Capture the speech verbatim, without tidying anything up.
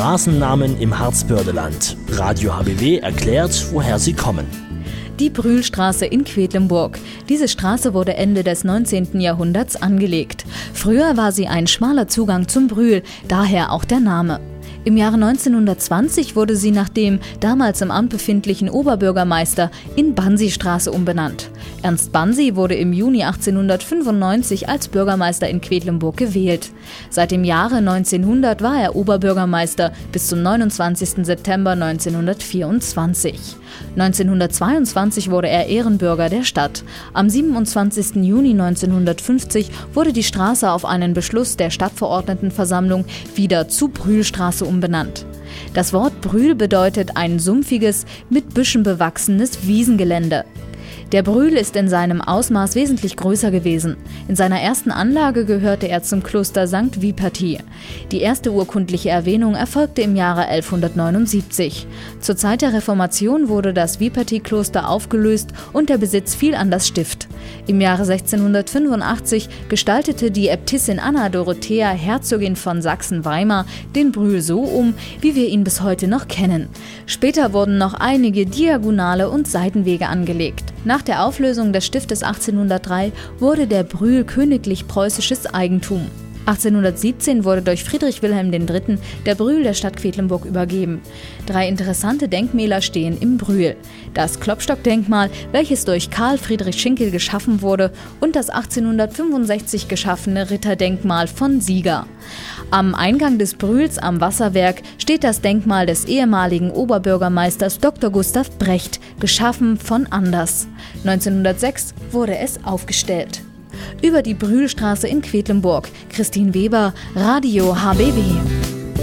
Straßennamen im Harzbördeland. Radio H B W erklärt, woher sie kommen. Die Brühlstraße in Quedlinburg. Diese Straße wurde Ende des neunzehnten Jahrhunderts angelegt. Früher war sie ein schmaler Zugang zum Brühl, daher auch der Name. Im Jahre neunzehnhundertzwanzig wurde sie nach dem damals im Amt befindlichen Oberbürgermeister in Bansi-Straße umbenannt. Ernst Bansi wurde im Juni achtzehnhundertfünfundneunzig als Bürgermeister in Quedlinburg gewählt. Seit dem Jahre neunzehnhundert war er Oberbürgermeister bis zum neunundzwanzigsten September neunzehnhundertvierundzwanzig. neunzehnhundertzweiundzwanzig wurde er Ehrenbürger der Stadt. Am siebenundzwanzigsten Juni neunzehnhundertfünfzig wurde die Straße auf einen Beschluss der Stadtverordnetenversammlung wieder zu Brühlstraße umbenannt. Das Wort Brühl bedeutet ein sumpfiges, mit Büschen bewachsenes Wiesengelände. Der Brühl ist in seinem Ausmaß wesentlich größer gewesen. In seiner ersten Anlage gehörte er zum Kloster Sankt Wipperti. Die erste urkundliche Erwähnung erfolgte im Jahre elfhundertneunundsiebzig. Zur Zeit der Reformation wurde das Wipperti-Kloster aufgelöst und der Besitz fiel an das Stift. Im Jahre sechzehnhundertfünfundachtzig gestaltete die Äbtissin Anna Dorothea, Herzogin von Sachsen-Weimar, den Brühl so um, wie wir ihn bis heute noch kennen. Später wurden noch einige Diagonale und Seitenwege angelegt. Nach der Auflösung des Stiftes achtzehnhundertdrei wurde der Brühl königlich-preußisches Eigentum. achtzehnhundertsiebzehn wurde durch Friedrich Wilhelm der Dritte der Brühl der Stadt Quedlinburg übergeben. Drei interessante Denkmäler stehen im Brühl. Das Klopstock-Denkmal, welches durch Karl Friedrich Schinkel geschaffen wurde, und das achtzehnhundertfünfundsechzig geschaffene Ritterdenkmal von Sieger. Am Eingang des Brühls am Wasserwerk steht das Denkmal des ehemaligen Oberbürgermeisters Doktor Gustav Brecht, geschaffen von Anders. neunzehnhundertsechs wurde es aufgestellt. Über die Brühlstraße in Quedlinburg. Christine Weber, Radio H B W.